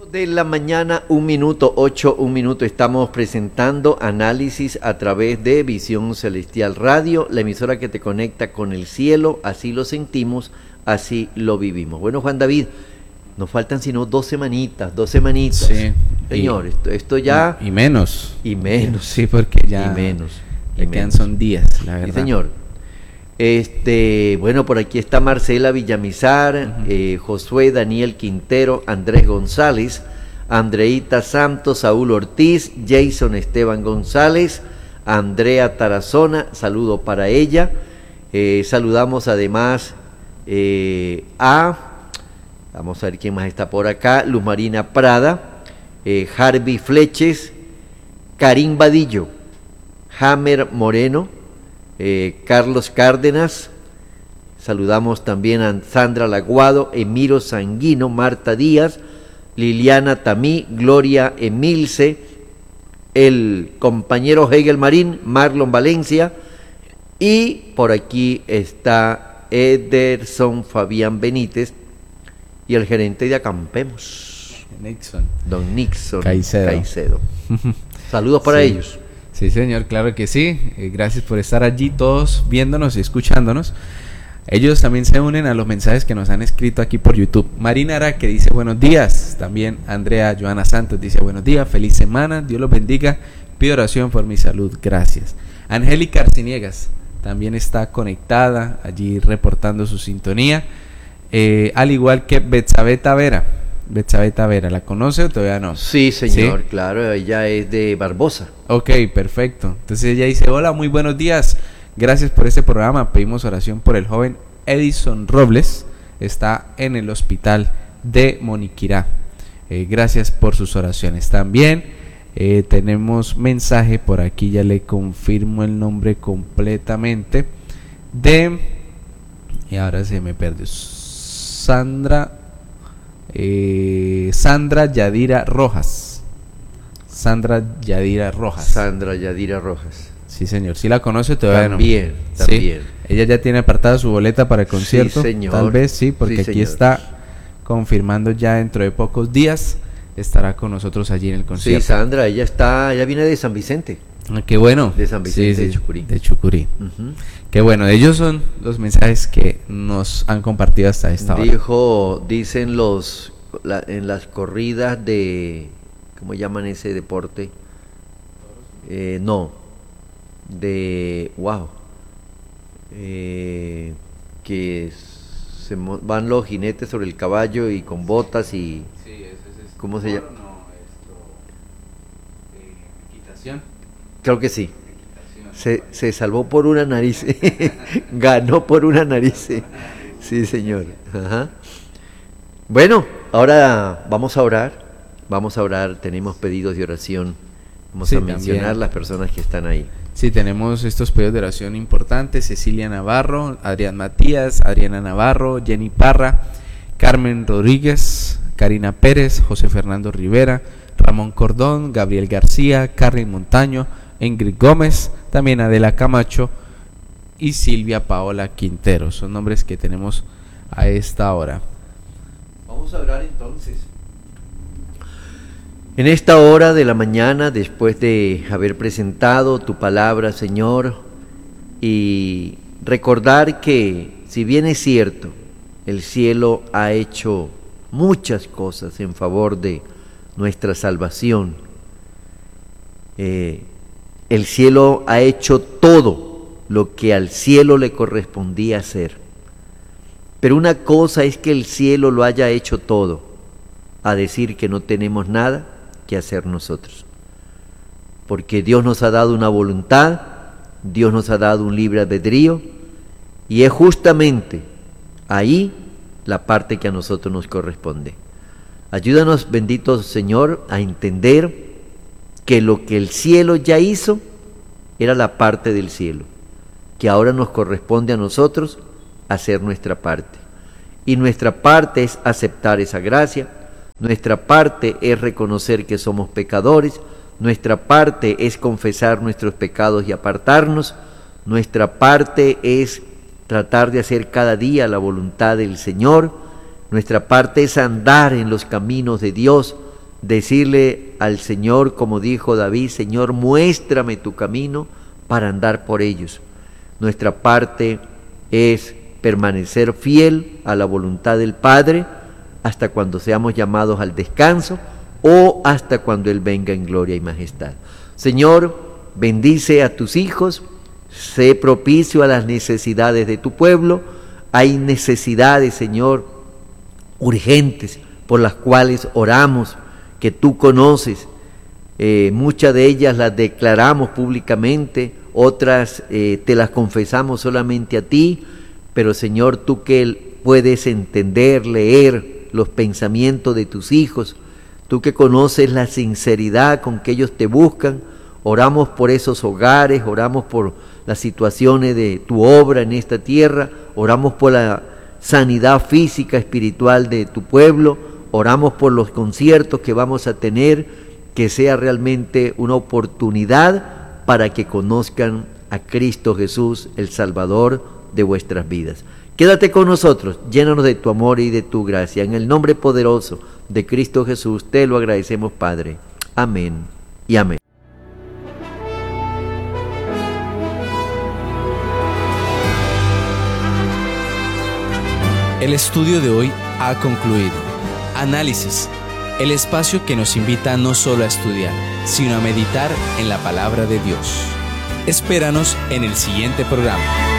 De la mañana, 1 minuto, 8, 1 minuto, estamos presentando análisis a través de Visión Celestial Radio, la emisora que te conecta con el cielo, así lo sentimos, así lo vivimos. Bueno, Juan David, nos faltan sino 2 semanitas. Sí. Señor, esto ya... Y menos. Y menos. Sí, porque ya... Y menos. Le quedan son días, la verdad. Sí, señor. Bueno, por aquí está Marcela Villamizar, Josué Daniel Quintero, Andrés González, Andreita Santos, Saúl Ortiz, Jason Esteban González, Andrea Tarazona, saludo para ella. Saludamos además vamos a ver quién más está por acá, Luz Marina Prada, Harvey Fleches, Karim Vadillo, Hammer Moreno, Carlos Cárdenas, saludamos también a Sandra Laguado, Emiro Sanguino, Marta Díaz, Liliana Tamí, Gloria Emilce, el compañero Hegel Marín, Marlon Valencia, y por aquí está Ederson Fabián Benítez y el gerente de Acampemos, Don Nixon Caicedo. Saludos para ellos. Sí, señor, claro que sí. Gracias por estar allí todos viéndonos y escuchándonos. Ellos también se unen a los mensajes que nos han escrito aquí por YouTube. Marina Ara, que dice buenos días. También Andrea Joana Santos dice buenos días, feliz semana, Dios los bendiga. Pido oración por mi salud, gracias. Angélica Arciniegas también está conectada allí reportando su sintonía. Al igual que Betsabe Tavera, ¿la conoce o todavía no? Sí, señor, ¿Sí? Claro, ella es de Barbosa. Ok, perfecto. Entonces ella dice, hola, muy buenos días, gracias por este programa, pedimos oración por el joven Edison Robles, está en el hospital de Moniquirá. Gracias por sus oraciones. También tenemos mensaje por aquí, ya le confirmo el nombre completamente, y ahora se me perdió, Sandra Yadira Rojas. Sandra Yadira Rojas. Sí, señor. ¿Sí la conoce todavía? También. ¿Sí? Ella ya tiene apartada su boleta para el concierto. Sí, señor. Tal vez sí, porque aquí está confirmando ya dentro de pocos días estará con nosotros allí en el concierto. Sí, Sandra, ella viene de San Vicente. Qué bueno. De San Vicente, de Chucurí. De Chucurí. Qué bueno. Ellos son los mensajes que nos han compartido hasta esta hora. Dicen en las corridas de, ¿cómo llaman ese deporte? Que van los jinetes sobre el caballo y con botas y... Sí, eso es ¿cómo se llama? Equitación. Creo que sí. Se salvó por una nariz. Ganó por una nariz. Sí, señor. Ajá. Bueno, ahora vamos a orar. Tenemos pedidos de oración. Vamos a mencionar también las personas que están ahí. Sí, tenemos estos pedidos de oración importantes: Cecilia Navarro, Adrián Matías, Adriana Navarro, Jenny Parra, Carmen Rodríguez, Karina Pérez, José Fernando Rivera, Ramón Cordón, Gabriel García, Carmen Montaño, Ingrid Gómez, también Adela Camacho y Silvia Paola Quintero. Son nombres que tenemos a esta hora. Vamos a orar entonces. En esta hora de la mañana, después de haber presentado tu palabra, Señor, y recordar que, si bien es cierto, el cielo ha hecho muchas cosas en favor de nuestra salvación, el cielo ha hecho todo lo que al cielo le correspondía hacer. Pero una cosa es que el cielo lo haya hecho todo, a decir que no tenemos nada que hacer nosotros. Porque Dios nos ha dado una voluntad, Dios nos ha dado un libre albedrío, y es justamente ahí la parte que a nosotros nos corresponde. Ayúdanos, bendito Señor, a entender que lo que el cielo ya hizo era la parte del cielo, que ahora nos corresponde a nosotros hacer nuestra parte. Y nuestra parte es aceptar esa gracia, nuestra parte es reconocer que somos pecadores, nuestra parte es confesar nuestros pecados y apartarnos, nuestra parte es tratar de hacer cada día la voluntad del Señor, nuestra parte es andar en los caminos de Dios, decirle al Señor, como dijo David: Señor, muéstrame tu camino para andar por ellos. Nuestra parte es permanecer fiel a la voluntad del Padre hasta cuando seamos llamados al descanso o hasta cuando Él venga en gloria y majestad. Señor, bendice a tus hijos, sé propicio a las necesidades de tu pueblo. Hay necesidades, Señor, urgentes por las cuales oramos, que tú conoces. Muchas de ellas las declaramos públicamente, otras te las confesamos solamente a ti, pero Señor, tú que puedes entender, leer los pensamientos de tus hijos, tú que conoces la sinceridad con que ellos te buscan, oramos por esos hogares, oramos por las situaciones de tu obra en esta tierra, oramos por la sanidad física, espiritual de tu pueblo, oramos por los conciertos que vamos a tener, que sea realmente una oportunidad para que conozcan a Cristo Jesús, el Salvador de vuestras vidas. Quédate con nosotros, llénanos de tu amor y de tu gracia. En el nombre poderoso de Cristo Jesús te lo agradecemos, Padre. Amén y amén. El estudio de hoy ha concluido. Análisis, el espacio que nos invita no solo a estudiar, sino a meditar en la palabra de Dios. Espéranos en el siguiente programa.